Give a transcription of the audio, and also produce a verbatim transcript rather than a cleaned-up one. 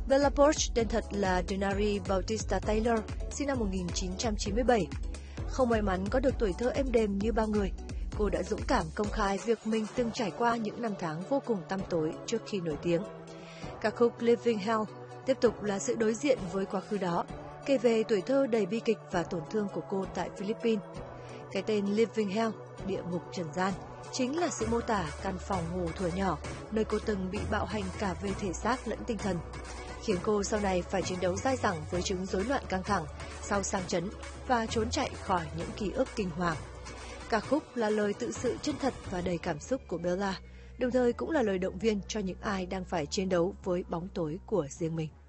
Bella Poarch, tên thật là Denari Bautista Taylor, sinh năm một nghìn chín trăm chín mươi bảy. Không may mắn có được tuổi thơ êm đềm như bao người, cô đã dũng cảm công khai việc mình từng trải qua những năm tháng vô cùng tăm tối trước khi nổi tiếng. Ca khúc Living Hell tiếp tục là sự đối diện với quá khứ đó, kể về tuổi thơ đầy bi kịch và tổn thương của cô tại Philippines. Cái tên Living Hell, địa ngục trần gian, chính là sự mô tả căn phòng ngủ thuở nhỏ, nơi cô từng bị bạo hành cả về thể xác lẫn tinh thần, khiến cô sau này phải chiến đấu dai dẳng với chứng rối loạn căng thẳng sau sang chấn và trốn chạy khỏi những ký ức kinh hoàng. Ca khúc là lời tự sự chân thật và đầy cảm xúc của Bella, đồng thời cũng là lời động viên cho những ai đang phải chiến đấu với bóng tối của riêng mình.